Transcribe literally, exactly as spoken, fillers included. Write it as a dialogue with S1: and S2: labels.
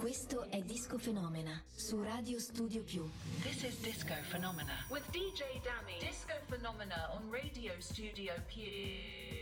S1: Questo è Disco Fenomena su Radio Studio Più.
S2: This is Disco Phenomena
S3: with D J Dammy.
S2: Disco Phenomena on Radio Studio Più.